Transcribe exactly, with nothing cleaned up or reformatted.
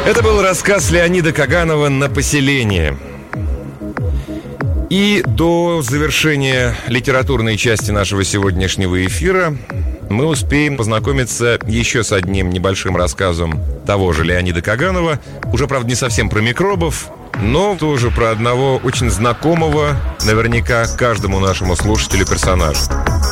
Это был рассказ Леонида Каганова «На поселение». И до завершения литературной части нашего сегодняшнего эфира мы успеем познакомиться еще с одним небольшим рассказом того же Леонида Каганова. Уже, правда, не совсем про микробов, но тоже про одного очень знакомого, наверняка, каждому нашему слушателю персонажа.